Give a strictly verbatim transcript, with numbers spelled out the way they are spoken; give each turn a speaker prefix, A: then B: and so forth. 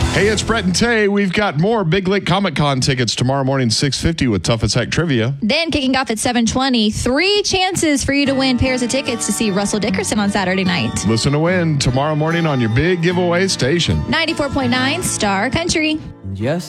A: Hey, it's Brett and Tay. We've got more Big Lake Comic Con tickets tomorrow morning, six fifty with Tough as Heck Trivia.
B: Then kicking off at seven twenty, three chances for you to win pairs of tickets to see Russell Dickerson on Saturday night.
A: Listen to win tomorrow morning on your big giveaway station.
B: ninety-four point nine Star Country.
C: Yes.